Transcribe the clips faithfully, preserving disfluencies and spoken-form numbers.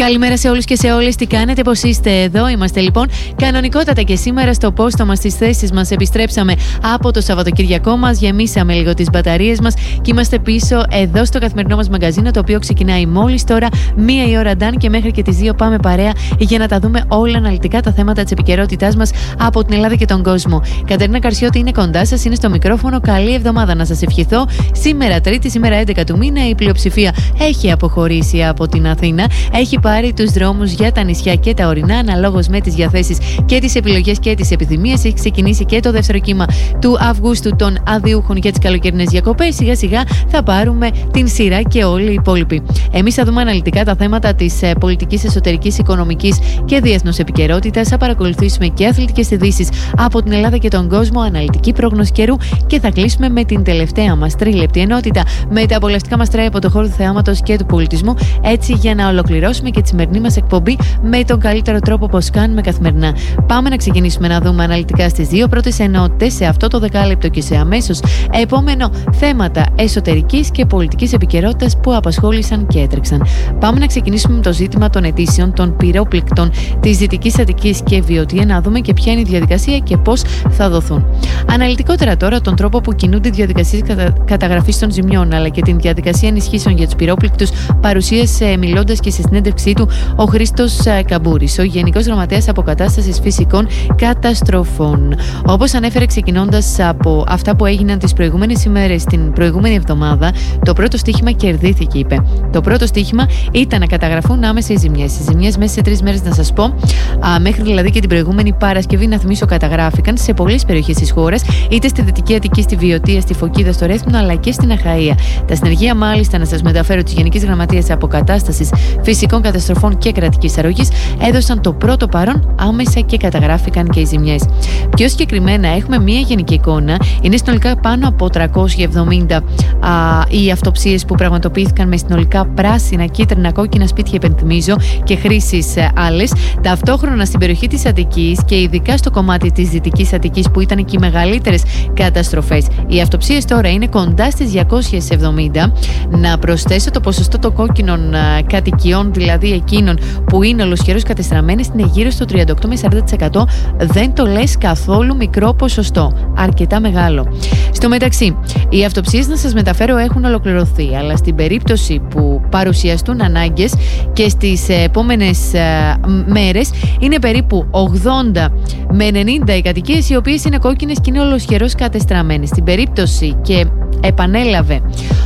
Καλημέρα σε όλους και σε όλες. Τι κάνετε, πώς είστε? Εδώ είμαστε λοιπόν κανονικότατα και σήμερα στο πόστο μας, στις θέσεις μας. Επιστρέψαμε από το Σαββατοκυριακό μας, γεμίσαμε λίγο τις μπαταρίες μας και είμαστε πίσω εδώ στο καθημερινό μας μαγκαζίνο, το οποίο ξεκινάει μόλις τώρα, μία η ώρα ντάν, και μέχρι και τις δύο πάμε παρέα για να τα δούμε όλα αναλυτικά τα θέματα της επικαιρότητάς μας από την Ελλάδα και τον κόσμο. Κατερίνα Καρσιώτη είναι κοντά σας, είναι στο μικρόφωνο. Καλή εβδομάδα να σας ευχηθώ. Σήμερα Τρίτη, σήμερα έντεκα του μήνα, η πλειοψηφία έχει αποχωρήσει από την Αθήνα. Έχει πάρει τους δρόμους για τα νησιά και τα ορεινά, αναλόγως με τις διαθέσεις και τις επιλογές και τις επιθυμίες. Έχει ξεκινήσει και το δεύτερο κύμα του Αυγούστου των αδειούχων για τις καλοκαιρινές διακοπές. Σιγά σιγά θα πάρουμε την σειρά και όλοι οι υπόλοιποι. Εμείς θα δούμε αναλυτικά τα θέματα της ε, πολιτικής, εσωτερικής, οικονομικής και διεθνούς επικαιρότητας. Θα παρακολουθήσουμε και αθλητικές ειδήσεις από την Ελλάδα και τον κόσμο, αναλυτική πρόγνωση καιρού και θα κλείσουμε με την τελευταία μας τρίλεπτη ενότητα με τα απολαυστικά μας τρέη από το χώρο του θεάματος και του πολιτισμού. Έτσι, για να ολοκληρώσουμε και τη σημερινή μας εκπομπή με τον καλύτερο τρόπο, όπως κάνουμε καθημερινά. Πάμε να ξεκινήσουμε να δούμε αναλυτικά στις δύο πρώτες ενότητες σε αυτό το δεκάλεπτο και σε αμέσως επόμενο θέματα εσωτερικής και πολιτικής επικαιρότητας που απασχόλησαν και έτρεξαν. Πάμε να ξεκινήσουμε με το ζήτημα των αιτήσεων των πυρόπληκτων της Δυτικής Αττικής και Βιωτία, να δούμε και ποια είναι η διαδικασία και πώς θα δοθούν. Αναλυτικότερα τώρα, τον τρόπο που κινούνται οι διαδικασίες κατα... καταγραφής των ζημιών, αλλά και την διαδικασία ενισχύσεων για τους πυρόπληκτους, παρουσίασε μιλώντας και στη συνέντευξή του ο Χρήστος Καμπούρης, ο Γενικός Γραμματέας Αποκατάστασης Φυσικών Καταστροφών. Όπως ανέφερε, ξεκινώντας από αυτά που έγιναν τις προηγούμενες ημέρες, την προηγούμενη εβδομάδα, το πρώτο στοίχημα κερδίθηκε, είπε. Το πρώτο στοίχημα ήταν να καταγραφούν άμεσα οι ζημιές. Οι ζημιές μέσα σε τρεις μέρες, να σας πω, α, μέχρι δηλαδή και την προηγούμενη Παρασκευή, να θυμίσω, καταγράφηκαν σε πολλές περιοχές της χώρας, είτε στη Δυτική Αττική, στη Βιωτία, στη Φωκίδα, στο Ρέθμνο, αλλά και στην Αχαΐα. Τα συνεργεία, μάλιστα, να σας μεταφέρω, της Γενικής Γραμματείας Αποκατάστασης Φυσικών Καταστροφών και Κρατικής Αρρωγής, έδωσαν το πρώτο παρόν άμεσα και καταγράφηκαν και οι ζημιές. Πιο συγκεκριμένα, έχουμε μία γενική εικόνα. Είναι συνολικά πάνω από τριακόσιες εβδομήντα α, οι αυτοψίες που πραγματοποιήθηκαν με συνολικά πράσινα, κίτρινα, κόκκινα σπίτια, υπενθυμίζω, και χρήσεις άλλες. Ταυτόχρονα στην περιοχή της Αττικής και ειδικά στο κομμάτι της Δυτικής Αττικής, που ήταν και οι μεγαλύτερες καταστροφές, οι αυτοψίες τώρα είναι κοντά στις διακόσιες εβδομήντα. Να προσθέσω το ποσοστό των κόκκινων α, κατοικιών, δηλαδή εκείνων που είναι ολοσχερώς κατεστραμμένες, είναι γύρω στο τριάντα οκτώ με σαράντα τοις εκατό. Δεν το λες καθόλου μικρό ποσοστό. Αρκετά μεγάλο. Στο μεταξύ, οι αυτοψίες, να σας μεταφέρω, έχουν ολοκληρωθεί, αλλά στην περίπτωση που παρουσιαστούν ανάγκες και στις επόμενες ε, μέρες, είναι περίπου ογδόντα με ενενήντα οι κατοικίες οι οποίες είναι κόκκινες και είναι ολοσχερώς κατεστραμμένες. Στην περίπτωση, και επανέλαβε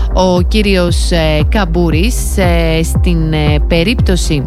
ο κύριος ε, Καμπούρης, ε, στην ε, περίπτωση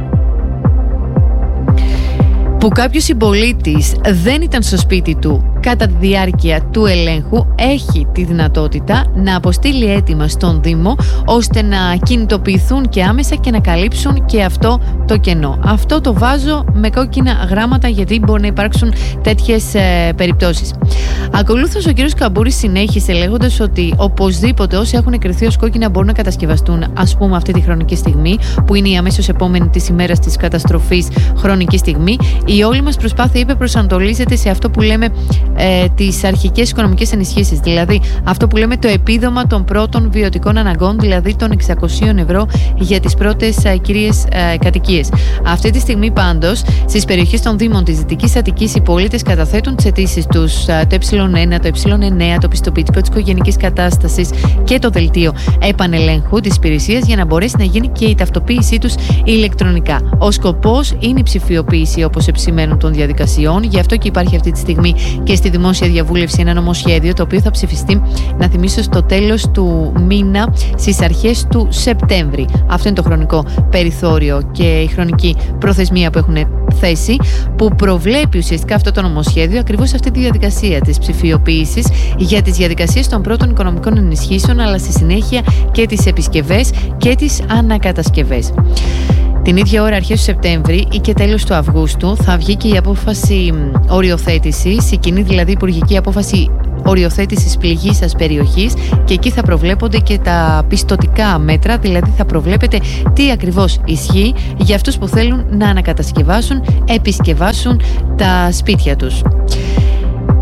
που κάποιος συμπολίτης δεν ήταν στο σπίτι του κατά τη διάρκεια του ελέγχου, έχει τη δυνατότητα να αποστείλει αίτημα στον Δήμο, ώστε να κινητοποιηθούν και άμεσα και να καλύψουν και αυτό το κενό. Αυτό το βάζω με κόκκινα γράμματα, γιατί μπορεί να υπάρξουν τέτοιες ε, περιπτώσεις. Ακολούθως, ο κ. Καμπούρης συνέχισε λέγοντας ότι οπωσδήποτε όσοι έχουν κριθεί ως κόκκινα μπορούν να κατασκευαστούν, ας πούμε, αυτή τη χρονική στιγμή, που είναι η αμέσως επόμενη της ημέρας της καταστροφής χρονική στιγμή. Η όλη μας προσπάθεια, είπε, προσανατολίζεται σε αυτό που λέμε ε, τις αρχικές οικονομικές ενισχύσεις, δηλαδή αυτό που λέμε το επίδομα των πρώτων βιωτικών αναγκών, δηλαδή των εξακόσια ευρώ για τις πρώτες ε, κυρίες ε, κατοικίες. Αυτή τη στιγμή, πάντως, στις περιοχές των Δήμων της Δυτικής Αττικής, οι πολίτες καταθέτουν τις αιτήσεις τους, ε, το ε1, το ε9, το πιστοποιητικό της οικογενικής κατάστασης και το δελτίο επανελέγχου της υπηρεσίας, για να μπορέσει να γίνει και η ταυτοποίησή τους ηλεκτρονικά. Ο σκοπός είναι η ψηφιοποίηση, όπως επισημαίνουν, των διαδικασιών. Γι' αυτό και υπάρχει αυτή τη στιγμή και στη δημόσια διαβούλευση ένα νομοσχέδιο, το οποίο θα ψηφιστεί, να θυμίσω, στο τέλος του μήνα, στις αρχές του Σεπτέμβρη. Αυτό είναι το χρονικό περιθώριο και η χρονική προθεσμία που έχουν θέσει, που προβλέπει ουσιαστικά αυτό το νομοσχέδιο ακριβώς αυτή τη διαδικασία της ψηφιοποίησης για τις διαδικασίες των πρώτων οικονομικών ενισχύσεων, αλλά στη συνέχεια και τις επισκευές και τις ανακατασκευές. Την ίδια ώρα, αρχές του Σεπτέμβρη ή και τέλος του Αυγούστου, θα βγει και η απόφαση οριοθέτησης, η κοινή δηλαδή υπουργική απόφαση οριοθέτησης πληγήσας περιοχής, και εκεί θα προβλέπονται και τα πιστωτικά μέτρα, δηλαδή θα προβλέπετε τι ακριβώς ισχύει για αυτούς που θέλουν να ανακατασκευάσουν, επισκευάσουν τα σπίτια τους.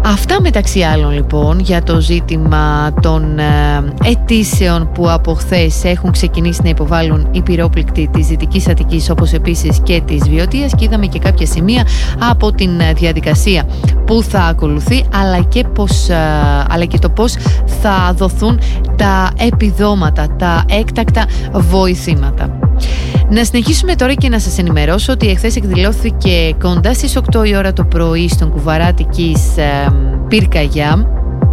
Αυτά μεταξύ άλλων λοιπόν για το ζήτημα των ε, αιτήσεων που από χθες έχουν ξεκινήσει να υποβάλουν οι πυρόπληκτοι της Δυτικής Αττικής, όπως επίσης και της Βιωτίας, και είδαμε και κάποια σημεία από την διαδικασία που θα ακολουθεί, αλλά και, πώς, ε, αλλά και το πώς θα δοθούν τα επιδόματα, τα έκτακτα βοηθήματα. Να συνεχίσουμε τώρα και να σας ενημερώσω ότι εχθές εκδηλώθηκε κοντά στις οκτώ η ώρα το πρωί στον Κουβαρά Αττικής ε, πυρκαγιά.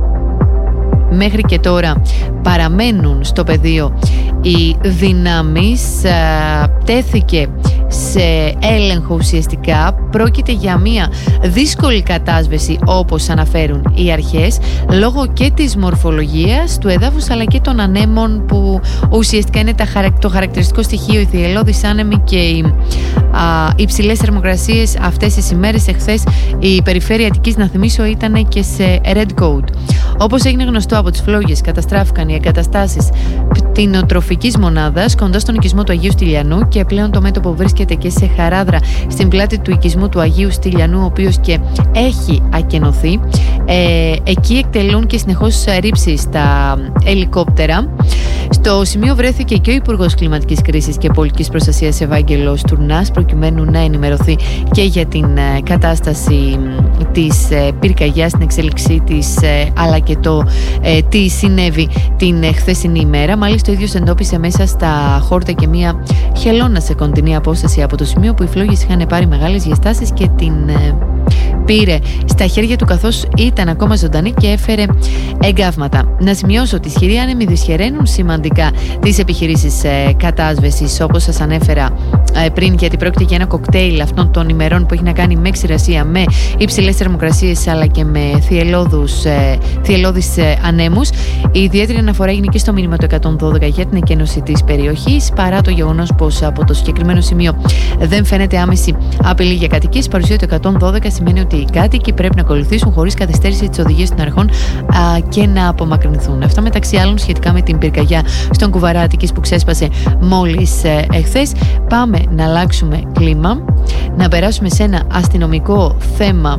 Μέχρι και τώρα παραμένουν στο πεδίο οι δυνάμεις, ε, τέθηκε σε έλεγχο ουσιαστικά. Πρόκειται για μια δύσκολη κατάσβεση, όπως αναφέρουν οι αρχές, λόγω και της μορφολογίας του εδάφους αλλά και των ανέμων, που ουσιαστικά είναι το χαρακτηριστικό στοιχείο. Οι θυελλώδεις άνεμοι και οι α, υψηλές θερμοκρασίες αυτές τις ημέρες. Εχθές η περιφέρεια Αττικής, να θυμίσω, ήταν και σε red code. Όπως έγινε γνωστό από τις φλόγες, καταστράφηκαν οι εγκαταστάσεις κτηνοτροφικής μονάδας κοντά στον οικισμό του Αγίου Στυλιανού, και πλέον το μέτωπο βρίσκεται και σε χαράδρα στην πλάτη του οικισμού του Αγίου Στυλιανού, ο οποίος και έχει ακενωθεί. Ε, εκεί εκτελούν και συνεχώς ρήψεις τα ελικόπτερα. Στο σημείο βρέθηκε και ο Υπουργός Κλιματικής Κρίσης και Πολιτικής Προστασίας Ευάγγελος Τουρνάς, προκειμένου να ενημερωθεί και για την κατάσταση της πυρκαγιάς, την εξέλιξή της, αλλά και το ε, τι συνέβη την χθεσινή ημέρα. Μάλιστα, ο ίδιος εντόπισε μέσα στα χόρτα και μια χελώνα σε κοντινή απόσταση από το σημείο που οι φλόγες είχαν πάρει μεγάλες διαστάσεις, και την ε, πήρε στα χέρια του καθώς ήταν ακόμα ζωντανή και έφερε εγκάβματα. Να σημειώσω ότι οι ισχυροί άνεμοι δυσχεραίνουν σημαντικά τις επιχειρήσεις ε, κατάσβεσης, όπως σας ανέφερα ε, πριν, γιατί πρόκειται για ένα κοκτέιλ αυτών των ημερών που έχει να κάνει με ξηρασία, με υψηλές θερμοκρασίες αλλά και με θυελλώδους, ε, θυελλώδεις ε, ανέμους. Η ιδιαίτερη αναφορά έγινε και στο μήνυμα του εκατόν δώδεκα για την εκένωση της περιοχής, παρά το γεγονός πως από το συγκεκριμένο σημείο δεν φαίνεται άμεση απειλή για κατοικίες. Παρουσία του εκατόν δώδεκα σημαίνει ότι οι κάτοικοι πρέπει να ακολουθήσουν χωρίς καθυστέρηση τις οδηγίες των αρχών α, και να απομακρυνθούν. Αυτά μεταξύ άλλων σχετικά με την πυρκαγιά στον Κουβαρά Αττικής που ξέσπασε μόλις ε, εχθές. Πάμε να αλλάξουμε κλίμα, να περάσουμε σε ένα αστυνομικό θέμα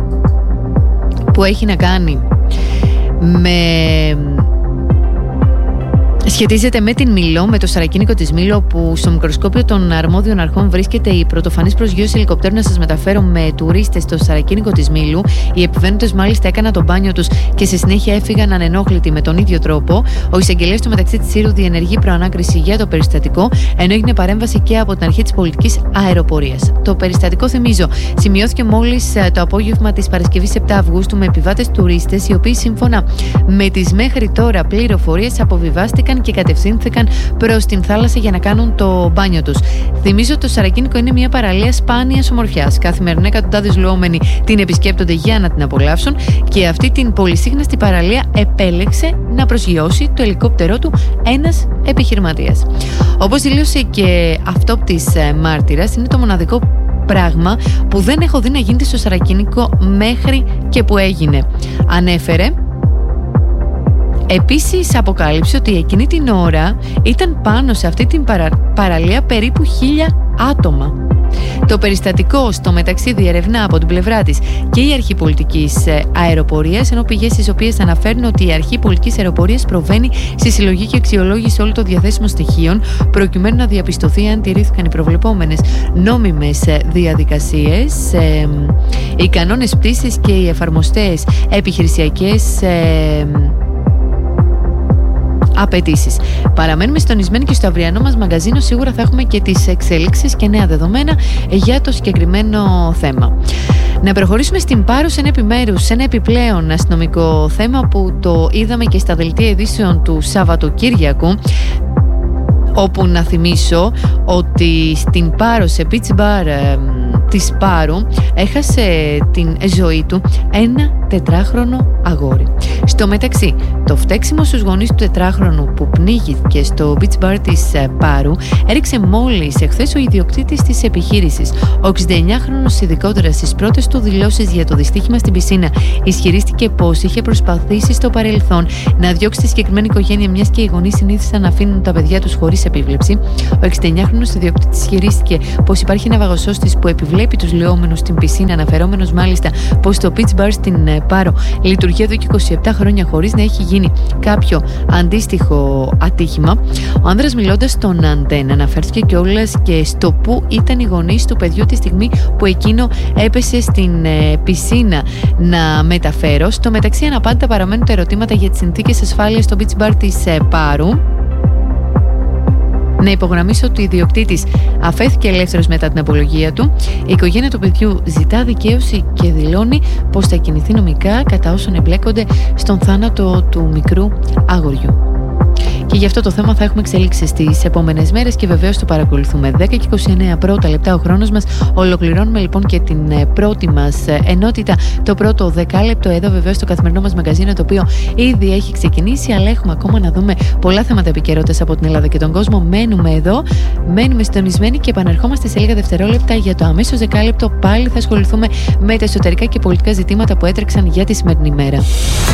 που έχει να κάνει με... σχετίζεται με την Μήλο, με το σαρακίνικο της Μήλο, που στο μικροσκόπιο των αρμόδιων αρχών βρίσκεται η πρωτοφανής προσγείωση ελικοπτέρου να σας μεταφέρω με τουρίστες στο σαρακίνικο της Μήλου. Οι επιβαίνοντες μάλιστα έκαναν το μπάνιο τους και στη συνέχεια έφυγαν ανενόχλητοι με τον ίδιο τρόπο. Ο εισαγγελέας του μεταξύ της Ήρου διενεργεί προανάκριση για το περιστατικό, ενώ έγινε παρέμβαση και από την αρχή της πολιτικής αεροπορίας. Το περιστατικό, θυμίζω, σημειώθηκε μόλις το απόγευμα της Παρασκευής επτά Αυγούστου με επιβάτες τουρίστες, οι οποίοι σύμφωνα με τις μέχρι τώρα πληροφορίες αποβιβάστηκαν και κατευθύνθηκαν προς την θάλασσα για να κάνουν το μπάνιο τους. Θυμίζω ότι το Σαρακίνικο είναι μια παραλία σπάνιας ομορφιάς. Καθημερινά εκατοντάδες λουόμενοι την επισκέπτονται για να την απολαύσουν, και αυτή την πολυσύχναστη παραλία επέλεξε να προσγειώσει το ελικόπτερό του ένας επιχειρηματίας. Όπως δηλώσε και αυτόπτης μάρτυρας, είναι το μοναδικό πράγμα που δεν έχω δει να γίνεται στο Σαρακίνικο μέχρι και που έγινε. Ανέφερε. Επίσης αποκάλυψε ότι εκείνη την ώρα ήταν πάνω σε αυτή την παρα... παραλία περίπου χίλια άτομα. Το περιστατικό στο μεταξύ διερευνά από την πλευρά της και η αρχή πολιτικής αεροπορίας, ενώ πηγές στις οποίες αναφέρουν ότι η αρχή πολιτικής αεροπορίας προβαίνει στη συλλογή και αξιολόγηση όλων των διαθέσιμων στοιχείων προκειμένου να διαπιστωθεί αν τηρήθηκαν οι προβλεπόμενες νόμιμες διαδικασίες, ε, οι κανόνες πτήσης και οι εφαρμοστές επιχειρησιακές ε, απαιτήσεις. Παραμένουμε συντονισμένοι και στο αυριανό μας μαγκαζίνο. Σίγουρα θα έχουμε και τις εξέλιξεις και νέα δεδομένα για το συγκεκριμένο θέμα. Να προχωρήσουμε στην Πάρο σε ένα επιμέρους, σε ένα επιπλέον αστυνομικό θέμα που το είδαμε και στα δελτία ειδήσεων του Σαββατοκύριακου, όπου να θυμίσω ότι στην Πάρο, σε beach bar ε, της Πάρου, έχασε την ζωή του ένα τετράχρονο αγόρι. Στο μεταξύ, το φταίξιμο στους γονείς του τετράχρονου που πνίγηκε στο beach bar της Πάρου έριξε μόλις εχθές ο ιδιοκτήτης της επιχείρησης. Ο εξηνταεννιάχρονος, ειδικότερα στις πρώτες του δηλώσεις για το δυστύχημα στην πισίνα, ισχυρίστηκε πως είχε προσπαθήσει στο παρελθόν να διώξει τη συγκεκριμένη οικογένεια, μιας και οι γονείς συνήθισαν να αφήνουν τα παιδιά τους χωρίς επίβλεψη. Ο εξηνταεννιάχρονος ιδιοκτήτης ισχυρίστηκε πως υπάρχει ένα βαγοσώστης που επιβλέπει τους λεόμενους στην πισίνα, αναφερόμενος μάλιστα πως το beach bar στην Πάρο λειτουργεί εδώ και είκοσι επτά χρόνια χωρίς να έχει γίνει κάποιο αντίστοιχο ατύχημα. Ο άνδρας, μιλώντας στον Αντένα, αναφέρθηκε κιόλας και στο που ήταν οι γονείς του παιδιού τη στιγμή που εκείνο έπεσε στην ε, πισίνα να μεταφέρω. Στο μεταξύ, αναπάντητα παραμένουν τα ερωτήματα για τις συνθήκες ασφάλειας στο beach bar της ε, Πάρου. Να υπογραμμίσω ότι ο ιδιοκτήτης αφέθηκε ελεύθερος μετά την απολογία του. Η οικογένεια του παιδιού ζητά δικαίωση και δηλώνει πως θα κινηθεί νομικά κατά όσων εμπλέκονται στον θάνατο του μικρού αγοριού. Και γι' αυτό το θέμα θα έχουμε εξελίξεις στις επόμενες μέρες και βεβαίως το παρακολουθούμε. δέκα και είκοσι εννέα πρώτα λεπτά ο χρόνος μας. Ολοκληρώνουμε λοιπόν και την πρώτη μας ενότητα, το πρώτο δεκάλεπτο εδώ βεβαίως στο καθημερινό μας μαγαζίνο, το οποίο ήδη έχει ξεκινήσει, αλλά έχουμε ακόμα να δούμε πολλά θέματα επικαιρότητας από την Ελλάδα και τον κόσμο. Μένουμε εδώ, μένουμε συντονισμένοι και επανερχόμαστε σε λίγα δευτερόλεπτα για το αμέσως δεκάλεπτο. Πάλι θα ασχοληθούμε με τα εσωτερικά και πολιτικά ζητήματα που έτρεξαν για τη σημερινή μέρα.